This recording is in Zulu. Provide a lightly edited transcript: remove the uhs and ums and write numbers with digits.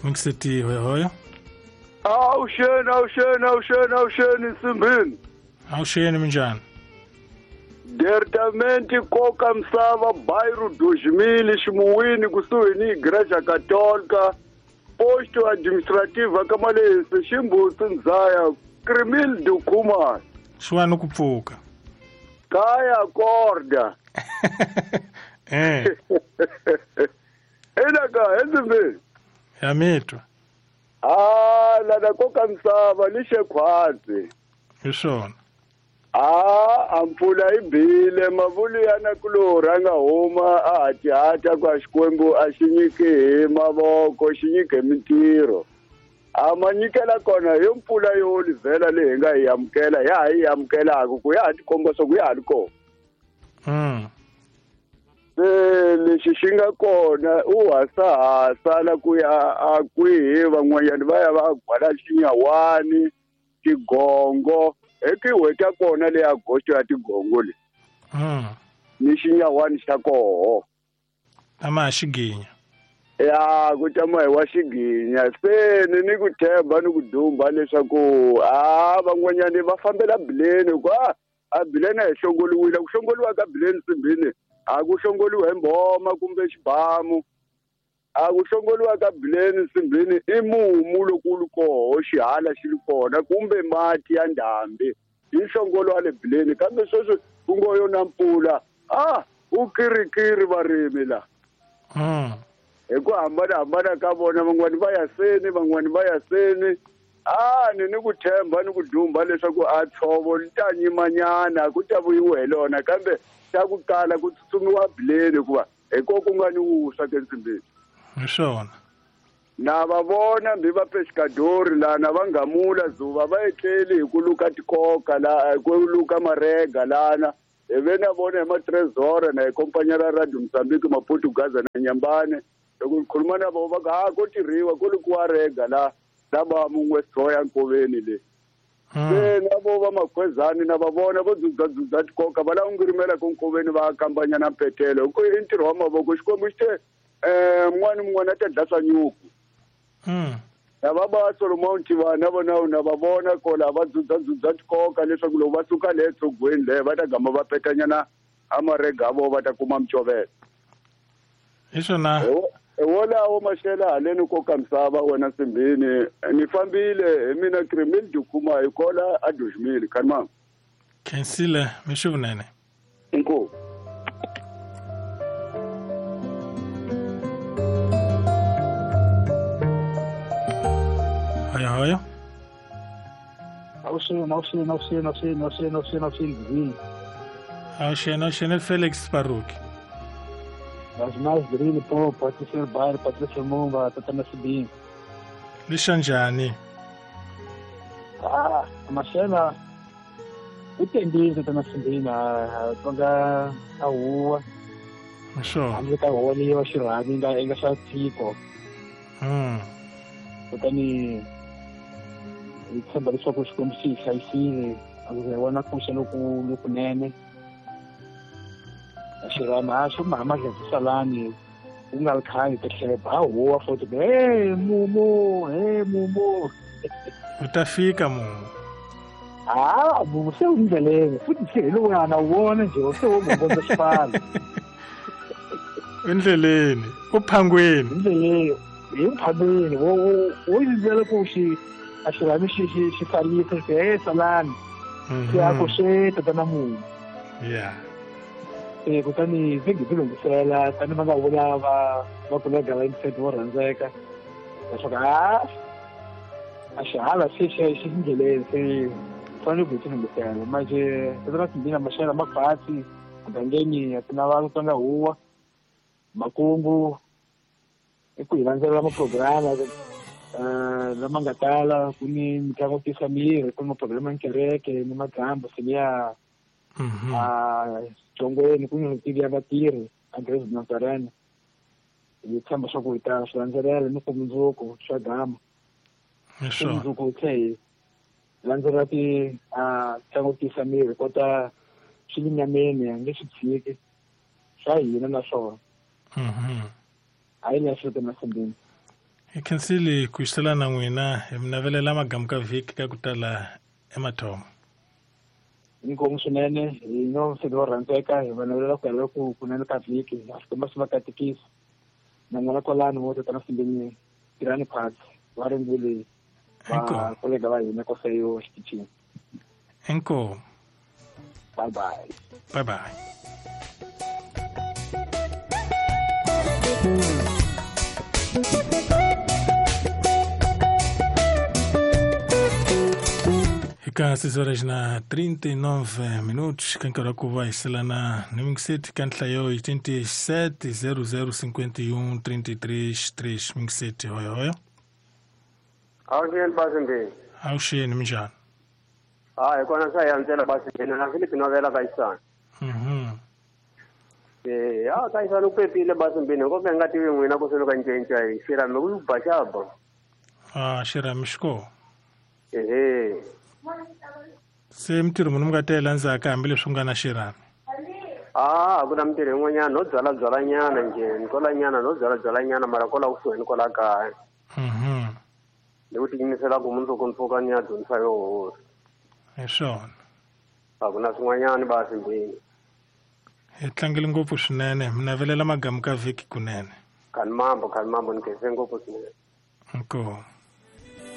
Ngisethi hoyo. Awusheni Nsimbini. Awusheni minjani? Diretamente Koka Msava bairro 2000 Ximuwini kusuhi ni Igreja Católica posto administrativa Kamalesi Ximbutsu Ndzaya Krimil Dukuma. Xwani ku pfuka. Kaya korda. Enaka Nsimbini. Ya mitwa. Lana Koka Msava lishe khwatsi. Isona. Ampfula ibile mavuli yana kulora nga huma hata kwa Xikwembu a xi nyike mavoko xi nyike mintirho manyikela kona yo mpfula yo livhela leyi hi nga hi amukela ya hi amukelaka ku ya tikomba swa ku ya ri kona se lexi xi nga kona u hasahasala ku ya a kwihi van'wanyani va ya va gwala xinyawani tigongo ekiweta kona le agosto ya tigongo le ni xinyawani xa koho ama xiginya ya ku tama hi wa xiginya se ni ku themba ni ku dumba leswaku van'wanyani va fambela bileni ku a bileni hi hlongoliwile ku hlongoliwa ka bileni Nsimbini a ku hlongoliwa hi mbhoma kumbe xibamu a ku hlongoliwa ka bileni Nsimbini i mumu lokulu koho xihala xi li kona kumbe mati ya ndhambi hi nhlongolo wa le bileni kambe sweswi ku ngo yo na mpfula u kirikiri varimi la hi ku hambanahambana ka vona van'wani va ya seni van'wani va ya seni ni ku themba ni ku dumba leswaku a tshovo li ta nyimanyana ku ta vuyiwa hi lona kambe xa ku kala ku tsutsumiwa bileni hikuva ku nga ni wuswa ke Nsimbini swona na va vona mbi va pescadori lana va ngamula zuva va etleli hi ku luka tikoka la ku luka marega lana ve na vona hi matrezora na hi kompanya ra Radio Mozambique maPortugaza na Nyambane loko khuluma na vo va ka ko tirhiwa ku lukiwa rega la ba mungwe soya nkoveni le se na vo va makhwezani na va vona vo dzudza tikoka va la ungirimela ku nkoveni va kambanya na petelo ku i ntirho wa mavoko xikwembu xi te mun'wana ta dlasa nyuku lava va Solomon Tivana na va vona ko lava dzudza tikoka leswaku loko va suka le tsogweni le va ta gama va petanyana amarega vo va ta kuma micovela isona wolawo maxela haleni Koka Msava wena Nsimbini ni fambile mina Krimil Dukuma hi kola a 2000 kanma kensile mishuvunene inko hoyo awushena Felix Baruki Mas Drille, pô, Patrícia Bairro, Patrícia Mumba, Tatana Sibin. Lishanjani. Mashela. Entendi, Tatana Sibin, toda a rua. Show. A gente tá olhando eu acho lá, ainda só tipo. Tatani. Sabe só que como se sai sim, eu não consigo com o nene. Ashirama asho mama ngesalani ungalikhaya tehleba awu futhi mumu utafika mumu mumu sewundleleni futhi selungana ubona nje usewubona sifana endleleni uphangweni indleleni uphangweni uyizela kushi ashirama shifalise salani siyakho sheta tanamu yeah kutani zingizilungisela tani va nga vula va kulega va yingiseti vo rhandzeka leswaku a xihala xi ndleleni se fanele ku ti lungisela manje tana timbina maxela makhwatsi mugangeni a tina va tlanga huwa makungu i ku hi landzelela maprograma lama nga tala ku ni mitlangu tisa miri ku ni maprograma ya kereke ni magambo siliya Jongweni ku ni tivi ya vatirhi Andres Nazarene hi tshemba swa ku hi ta swi landzelela ni ku mundzuku swa gama mundzuku tlhe landzelela ntlangu tisa miri kota swi le nyameni a nge swi tshiki swa hina na swona hayi leswi ta Nsimbini Hi khensile ku xisela na n'wina hi mi navelela magamu ka vhiki ka ku tala emathomo. Inkomu swinene hi mfeti wo rhandzeka hi vanavelela ku hela ku kunene ka vhiki ha swi komba swi va katekisa na n'wana kwalani wo tetana simbeni tirani phasi va rindzile va kolega va hina koseyo xitichini. Inkomu. Bye bye. Bye bye. Eka 6 horas na 39 minutos, quem quer que vai selana no Minxete Cantlaiô 87 0051 33 3 Minxete oi oi. Awusheni basimbi. Awusheni mjani? Hayi kona sayantsela basimbi na Philip novela kayisana. Kayisana upepile basimbi ngoba ngativi n'wina ku suluka ncenca hi xirami ku bachaba. Xirami xiko. Se mintirho munhu mi nga tela ndzhaka hambileswi nga na xirami. Ku na mintirho yin'wanyana no byala nyana njhe ni kola nyana no byala nyana mara kola kusuhi ni kola kaya. Ni ku tiyimisela ku mpfuka ni ya dyondzisa yoho. Hi swona. Ku na swin'wanyana basimbini. Hi tlangile ngopfu swinene mi navelela magamu ka vhiki kunene. Khalimambo ni khense ngopfu swinene. Inkomu.